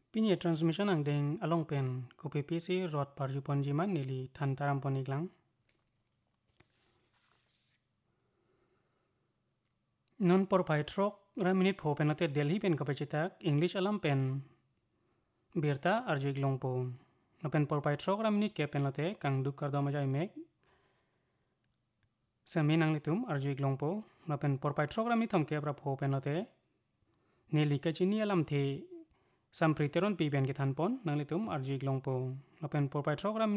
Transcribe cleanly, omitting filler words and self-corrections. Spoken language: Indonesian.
Pini transmission ang deng along pen ko PPC rot parjupon jiman nili thantaram poniglang. Non por paitrok ra minute pho penote Delhi pen kapacitak English alam pen birta arjuik longpo. Napen por paitrok ra minute ke penote kang duk kardo majai mek. Samin ang litum arjuik longpo. Napen por paitrok ra minute ke pra pho penote nili kachini alam the sampriteron pi pen ke thanpon nang litum arjuik longpo. Napen por paitrok ra